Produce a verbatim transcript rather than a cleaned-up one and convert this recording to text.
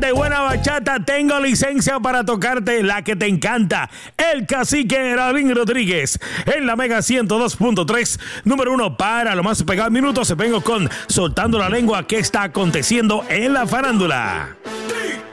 de buena bachata, tengo licencia para tocarte la que te encanta. El cacique Eralín Rodríguez en la Mega ciento dos punto tres, número uno para lo más pegado. Minutos, vengo con Soltando la Lengua, ¿qué está aconteciendo en la farándula?